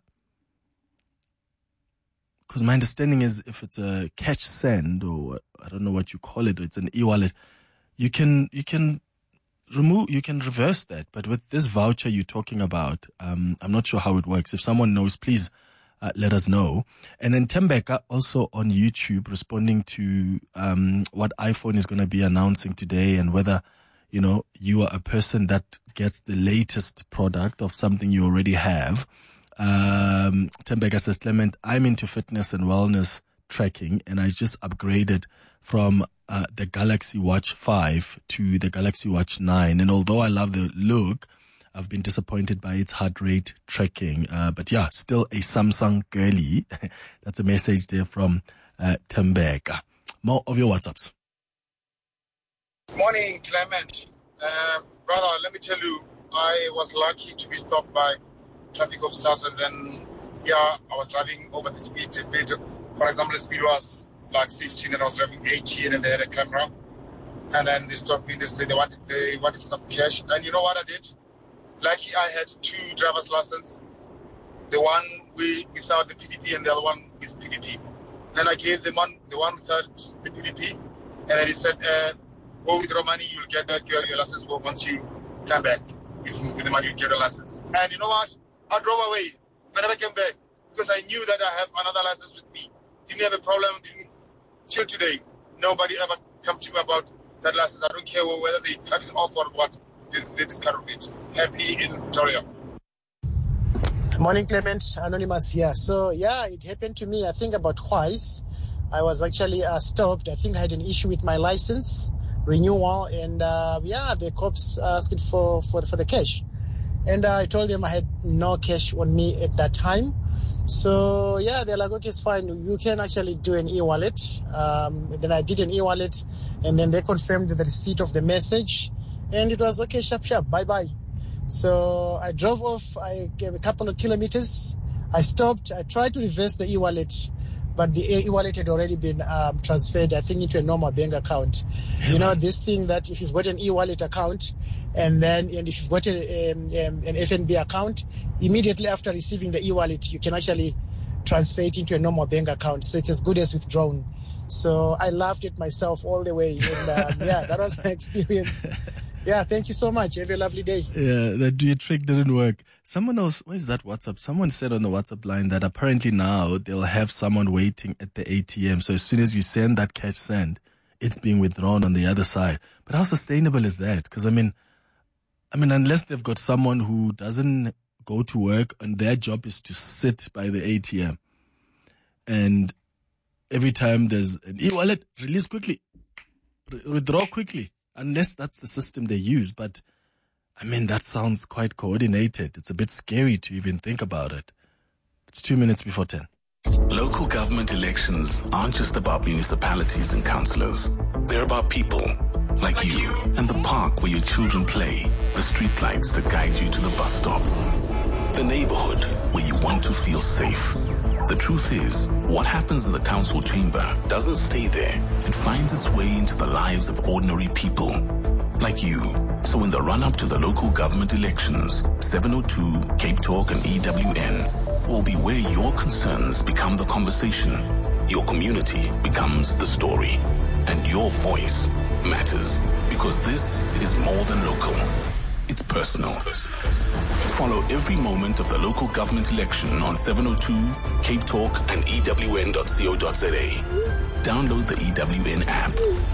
Because my understanding is if it's a cash send, or I don't know what you call it, or it's an e-wallet, you can, you can remove, you can reverse that. But with this voucher you're talking about, um, I'm not sure how it works. If someone knows, please uh, let us know. And then Tembeka also on YouTube responding to um, what iPhone is going to be announcing today, and whether, you know, you are a person that gets the latest product of something you already have. Um, Tembeka says, Clement, I'm into fitness and wellness tracking, and I just upgraded from uh, the Galaxy Watch five to the Galaxy Watch nine. And although I love the look, I've been disappointed by its heart rate tracking. Uh, but yeah, still a Samsung girly. That's a message there from uh, Tembeka. More of your WhatsApps. Morning, Clement. Uh, brother, let me tell you, I was lucky to be stopped by traffic officers, and then, yeah, I was driving over the speed a bit. For example, the speed was like sixteen, and I was driving eighteen, and they had a camera. And then they stopped me. They said they wanted, they wanted some cash. And you know what I did? Lucky I had two driver's licenses. The one with, without the P D P and the other one with P D P. Then I gave the one, the one without the P D P. And then he said, uh, go withdraw money, you'll get back your, your license once you come back. With, with the money, you get a license. And you know what? I drove away. I never came back because I knew that I have another license with me. Didn't have a problem. Didn't, till today, nobody ever come to me about that license. I don't care whether they cut it off or what. They, they discard it. Happy in Victoria. Morning, Clement. Anonymous here. So, yeah, it happened to me, I think, about twice. I was actually uh, stopped. I think I had an issue with my license renewal. And, uh, yeah, the cops asked for, for, for the cash. And uh, I told them I had no cash on me at that time. So, yeah, they're like, okay, it's fine. You can actually do an e-wallet. Um, then I did an e-wallet, and then they confirmed the receipt of the message. And it was, okay, sharp, sharp, bye-bye. So I drove off. I gave a couple of kilometers. I stopped. I tried to reverse the e-wallet, but the e-wallet had already been um, transferred, I think, into a normal bank account. Yeah, you know, this thing that if you've got an e-wallet account, and then and if you've got a, um, um, an F N B account, immediately after receiving the e-wallet, you can actually transfer it into a normal bank account. So it's as good as withdrawn. So I laughed at myself all the way. And um, yeah, that was my experience. Yeah, thank you so much. Have a lovely day. Yeah, that do trick didn't work. Someone else, what is that WhatsApp? Someone said on the WhatsApp line that apparently now they'll have someone waiting at the A T M. So as soon as you send that cash send, it's being withdrawn on the other side. But how sustainable is that? Because I mean, I mean, unless they've got someone who doesn't go to work and their job is to sit by the A T M, and every time there's an e-wallet, release quickly, withdraw quickly. Unless that's the system they use. But, I mean, that sounds quite coordinated. It's a bit scary to even think about it. It's two minutes before ten. Local government elections aren't just about municipalities and councillors. They're about people like you and the park where your children play, the street lights that guide you to the bus stop, the neighborhood where you want to feel safe. The truth is, what happens in the council chamber doesn't stay there. It finds its way into the lives of ordinary people, like you. So in the run-up to the local government elections, seven oh two, Cape Talk and E W N will be where your concerns become the conversation, your community becomes the story, and your voice matters. Because this is more than local. It's personal. Follow every moment of the local government election on seven oh two, Cape Talk and E W N dot co dot za. Download the E W N app.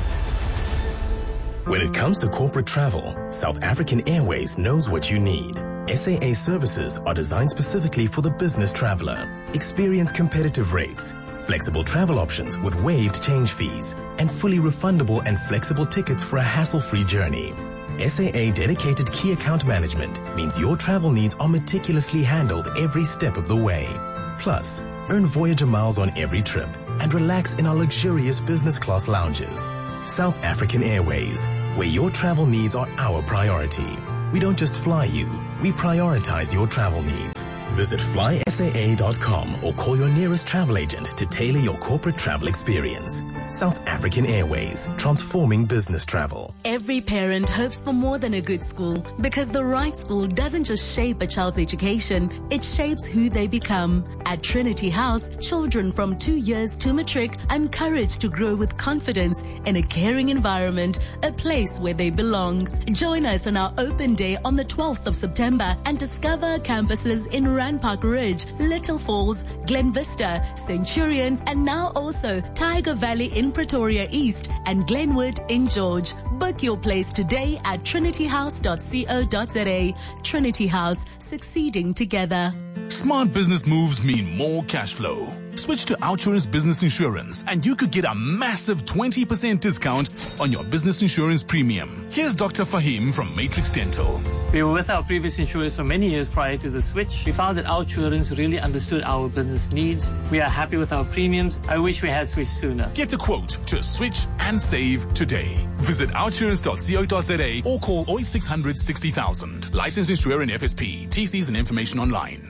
When it comes to corporate travel, South African Airways knows what you need. S A A services are designed specifically for the business traveler. Experience competitive rates, flexible travel options with waived change fees, and fully refundable and flexible tickets for a hassle-free journey. S A A dedicated key account management means your travel needs are meticulously handled every step of the way. Plus, Earn Voyager miles on every trip and relax in our luxurious business class lounges. South African Airways, where your travel needs are our priority. We don't just fly you, we prioritize your travel needs. Visit fly S A A dot com or call your nearest travel agent to tailor your corporate travel experience. South African Airways, transforming business travel. Every parent hopes for more than a good school, because the right school doesn't just shape a child's education, it shapes who they become. At Trinity House, children from two years to matric are encouraged to grow with confidence in a caring environment, a place where they belong. Join us on our open day on the twelfth of September and discover campuses in Randpark Ridge, Little Falls, Glen Vista, Centurion, and now also Tiger Valley in Pretoria East and Glenwood in George. Book your place today at trinity house dot co dot za. Trinity House, succeeding together. Smart business moves mean more cash flow. Switch to Outsurance Business Insurance and you could get a massive twenty percent discount on your business insurance premium. Here's Doctor Fahim from Matrix Dental. We were with our previous insurers for many years prior to the switch. We found that Outsurance really understood our business needs. We are happy with our premiums. I wish we had switched sooner. Get a quote to switch and save today. Visit outsurance dot co dot za or call oh eight six hundred sixty thousand. Licensed insurer and F S P. T Cs and information online.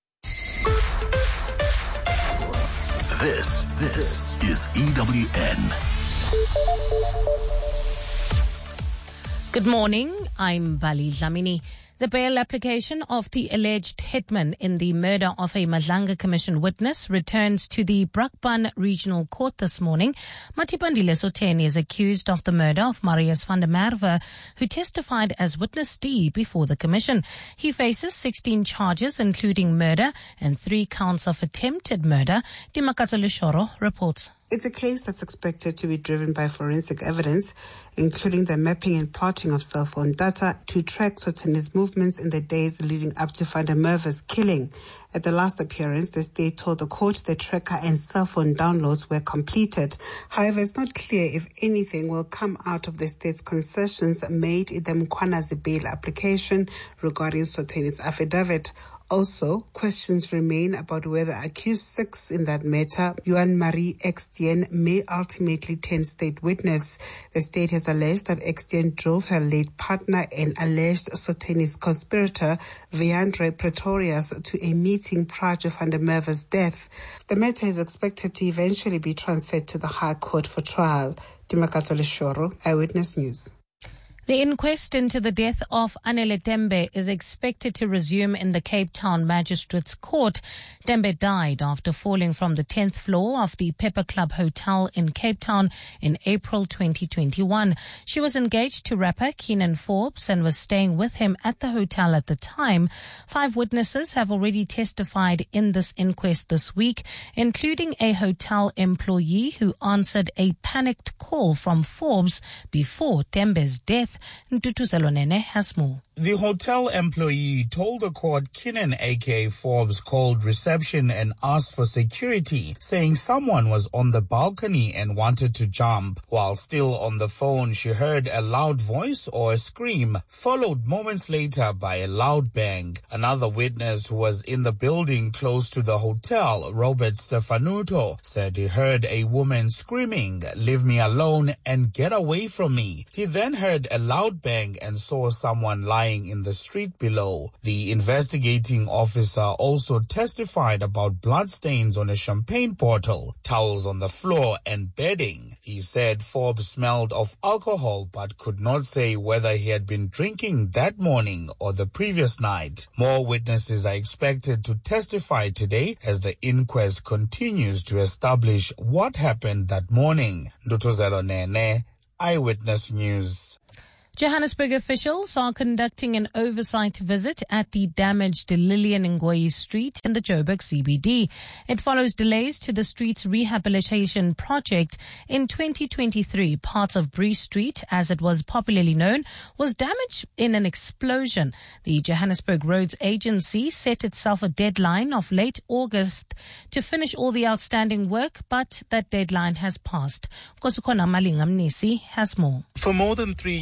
This, this is E W N. Good morning, I'm Vali Dlamini. The bail application of the alleged hitman in the murder of a Madlanga Commission witness returns to the Brakpan Regional Court this morning. Matipandile Soteni is accused of the murder of Marius van der Merwe, who testified as witness D before the Commission. He faces sixteen charges, including murder and three counts of attempted murder. Dimakatso Leshoro reports. It's a case that's expected to be driven by forensic evidence, including the mapping and plotting of cell phone data to track Soteni's movements in the days leading up to Van der Merwe's killing. At the last appearance, the state told the court the tracker and cell phone downloads were completed. However, it's not clear if anything will come out of the state's concessions made in the Mkhwanazi bail application regarding Soteni's affidavit. Also, questions remain about whether accused six in that matter, Yuan Marie Extien, may ultimately turn state witness. The state has alleged that Extien drove her late partner and alleged Soteni's conspirator, Veandre Pretorius, to a meeting prior to Van der Merwe's death. The matter is expected to eventually be transferred to the High Court for trial. Dimakatso Leshoro, Eyewitness News. The inquest into the death of Anele Tembe is expected to resume in the Cape Town Magistrates Court. Tembe died after falling from the tenth floor of the Pepper Club Hotel in Cape Town in April twenty twenty-one. She was engaged to rapper Keenan Forbes and was staying with him at the hotel at the time. Five witnesses have already testified in this inquest this week, including a hotel employee who answered a panicked call from Forbes before Tembe's death. Ntutuzelo Nene has more. The hotel employee told the court Keenan aka Forbes called reception and asked for security, saying someone was on the balcony and wanted to jump. While still on the phone, she heard a loud voice or a scream, followed moments later by a loud bang. Another witness who was in the building close to the hotel, Robert Stefanuto, said he heard a woman screaming, "Leave me alone and get away from me." He then heard a loud bang and saw someone lying in the street below. The investigating officer also testified about bloodstains on a champagne bottle, towels on the floor and bedding. He said Forbes smelled of alcohol but could not say whether he had been drinking that morning or the previous night. More witnesses are expected to testify today as the inquest continues to establish what happened that morning. Ndutuzelo Nene, Eyewitness News. Johannesburg officials are conducting an oversight visit at the damaged Lillian Ngoyi Street in the Joburg C B D. It follows delays to the street's rehabilitation project. In twenty twenty-three, part of Bree Street, as it was popularly known, was damaged in an explosion. The Johannesburg Roads Agency set itself a deadline of late August to finish all the outstanding work, but that deadline has passed. Kosukona Malinga Mnisi has more. For more than three years,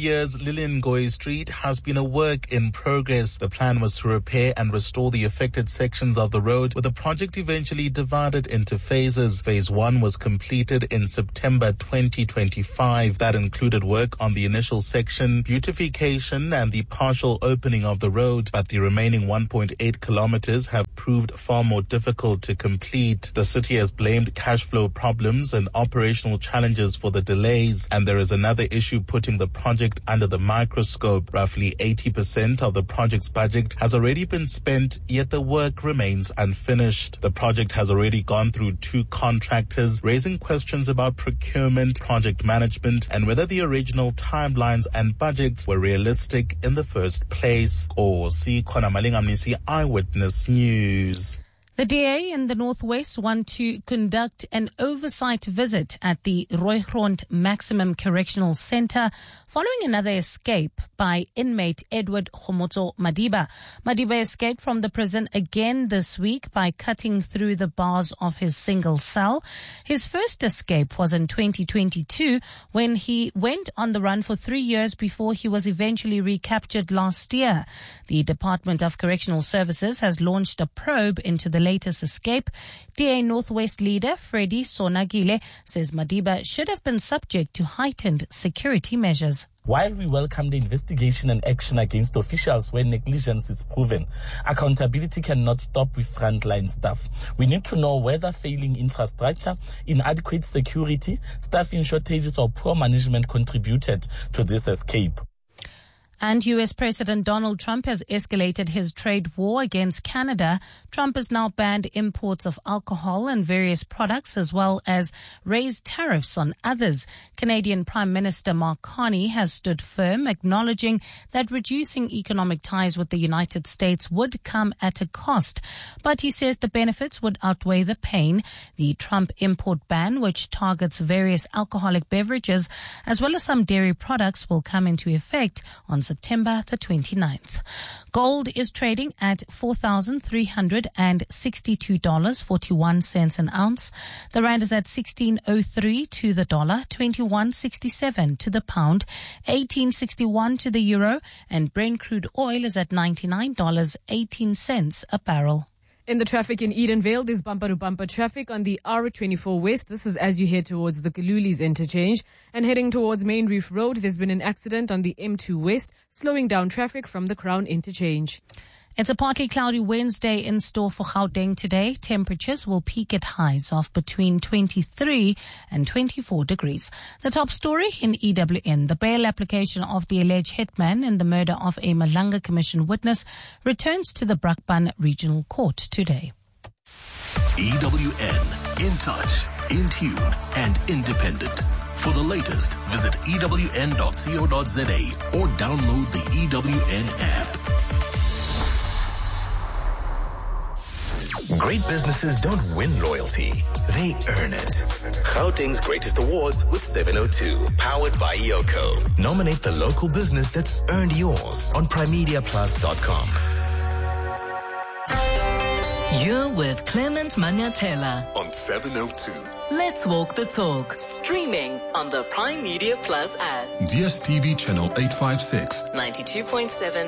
Lillian Goy Street has been a work in progress. The plan was to repair and restore the affected sections of the road, with the project eventually divided into phases. Phase one was completed in September twenty twenty-five. That included work on the initial section, beautification and the partial opening of the road, but the remaining one point eight kilometers have proved far more difficult to complete. The city has blamed cash flow problems and operational challenges for the delays, and there is another issue putting the project under the microscope. Roughly eighty percent of the project's budget has already been spent, yet the work remains unfinished. The project has already gone through two contractors, raising questions about procurement, project management, and whether the original timelines and budgets were realistic in the first place. Or see Kona Malingamnisi, Eyewitness News. The D A in the Northwest want to conduct an oversight visit at the Rooigrond Maximum Correctional Center following another escape by inmate Edward Khomotso Madiba. Madiba escaped from the prison again this week by cutting through the bars of his single cell. His first escape was in twenty twenty-two when he went on the run for three years before he was eventually recaptured last year. The Department of Correctional Services has launched a probe into the latest escape. D A Northwest leader Freddie Sonagile says Madiba should have been subject to heightened security measures. While we welcome the investigation and action against officials where negligence is proven, accountability cannot stop with frontline staff. We need to know whether failing infrastructure, inadequate security, staffing shortages or poor management contributed to this escape. And U S President Donald Trump has escalated his trade war against Canada. Trump has now banned imports of alcohol and various products, as well as raised tariffs on others. Canadian Prime Minister Mark Carney has stood firm, acknowledging that reducing economic ties with the United States would come at a cost. But he says the benefits would outweigh the pain. The Trump import ban, which targets various alcoholic beverages, as well as some dairy products, will come into effect on September the twenty-ninth. Gold is trading at four thousand three hundred sixty-two dollars and forty-one cents an ounce. The rand is at sixteen oh three to the dollar, twenty-one sixty-seven to the pound, eighteen sixty-one to the euro, and Brent crude oil is at ninety-nine dollars and eighteen cents a barrel. In the traffic in Edenvale, there's bumper-to-bumper traffic on the R twenty-four West. This is as you head towards the Kalulis interchange. And heading towards Main Reef Road, there's been an accident on the M two West, slowing down traffic from the Crown interchange. It's a partly cloudy Wednesday in store for Gauteng today. Temperatures will peak at highs of between twenty-three and twenty-four degrees. The top story in E W N. The bail application of the alleged hitman in the murder of a Malanga Commission witness returns to the Brakpan Regional Court today. E W N. In touch, in tune, and independent. For the latest, visit E W N dot co dot za or download the E W N app. Great businesses don't win loyalty, they earn it. Gauteng's Greatest Awards with seven oh two, powered by Yoko. Nominate the local business that's earned yours on primedia plus dot com. You're with Clement Manyatela on seven oh two. Let's walk the talk. Streaming on the Prime Media Plus app. D S T V channel eight fifty-six. ninety-two point seven